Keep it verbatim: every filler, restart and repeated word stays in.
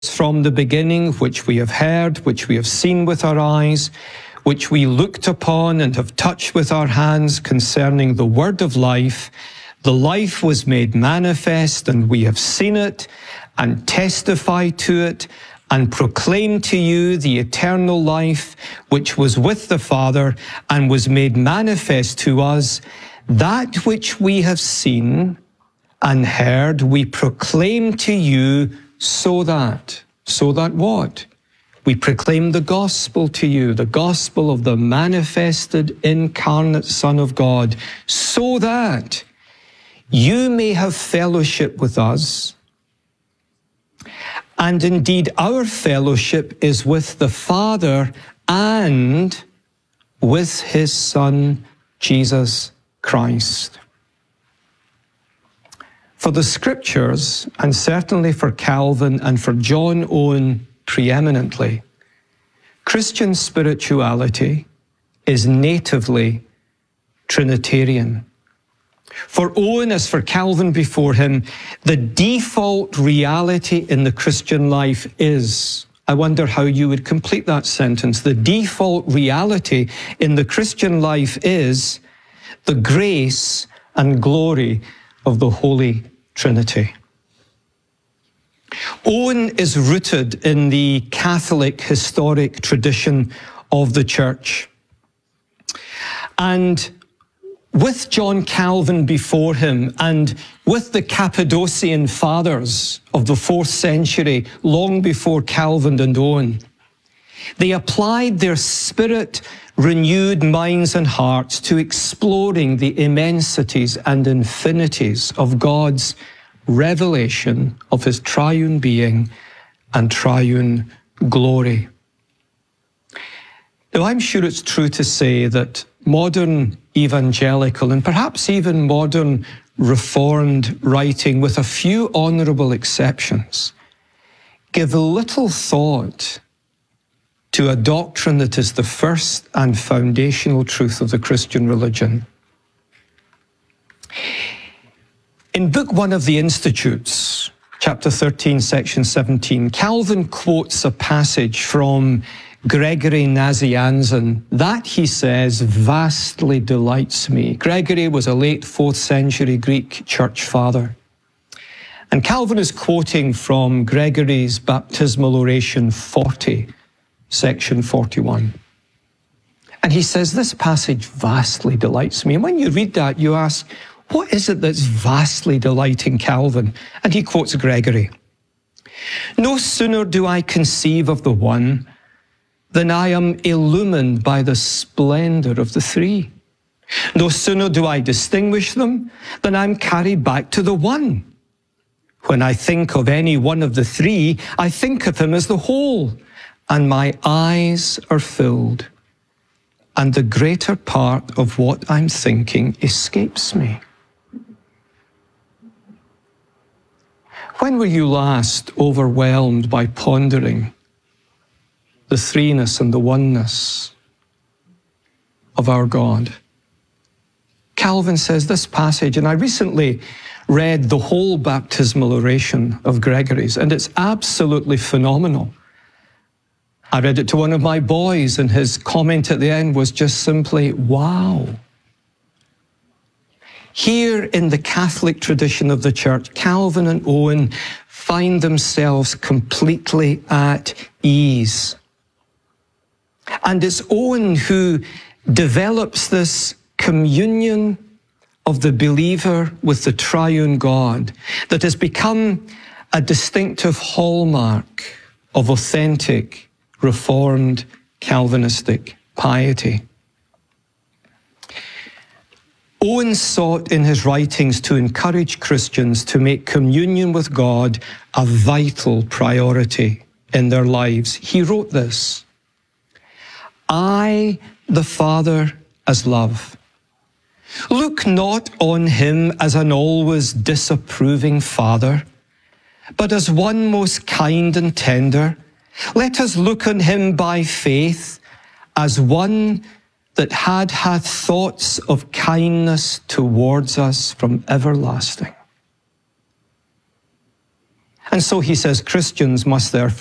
from the beginning, which we have heard, which we have seen with our eyes, which we looked upon and have touched with our hands concerning the word of life. The life was made manifest, and we have seen it and testify to it and proclaim to you the eternal life which was with the Father and was made manifest to us. That which we have seen and heard, we proclaim to you, so that, so that what? We proclaim the gospel to you, the gospel of the manifested incarnate Son of God, so that you may have fellowship with us. And indeed, our fellowship is with the Father and with his Son, Jesus Christ. For the Scriptures, and certainly for Calvin and for John Owen preeminently, Christian spirituality is natively Trinitarian. For Owen, as for Calvin before him, the default reality in the Christian life is, I wonder how you would complete that sentence, the default reality in the Christian life is the grace and glory of the Holy Trinity. Owen is rooted in the Catholic historic tradition of the Church. And with John Calvin before him, and with the Cappadocian fathers of the fourth century, long before Calvin and Owen, they applied their spirit-renewed minds and hearts to exploring the immensities and infinities of God's revelation of his triune being and triune glory. Now, I'm sure it's true to say that modern evangelical and perhaps even modern Reformed writing, with a few honourable exceptions, give little thought to a doctrine that is the first and foundational truth of the Christian religion. In Book One of the Institutes, chapter thirteen, section seventeen, Calvin quotes a passage from Gregory Nazianzen. That, he says, vastly delights me. Gregory was a late fourth century Greek church father. And Calvin is quoting from Gregory's baptismal oration forty, section forty-one. And he says, this passage vastly delights me. And when you read that, you ask, what is it that's vastly delighting Calvin? And he quotes Gregory. No sooner do I conceive of the one than I am illumined by the splendor of the three. No sooner do I distinguish them than I'm carried back to the one. When I think of any one of the three, I think of him as the whole, and my eyes are filled, and the greater part of what I'm thinking escapes me. When were you last overwhelmed by pondering the threeness and the oneness of our God? Calvin says this passage, and I recently read the whole baptismal oration of Gregory's, and it's absolutely phenomenal. I read it to one of my boys, and his comment at the end was just simply, wow. Here in the Catholic tradition of the Church, Calvin and Owen find themselves completely at ease. And it's Owen who develops this communion of the believer with the triune God that has become a distinctive hallmark of authentic, Reformed, Calvinistic piety. Owen sought in his writings to encourage Christians to make communion with God a vital priority in their lives. He wrote this: I, the Father, as love, look not on him as an always disapproving father, but as one most kind and tender. Let us look on him by faith as one that had had thoughts of kindness towards us from everlasting. And so he says Christians must therefore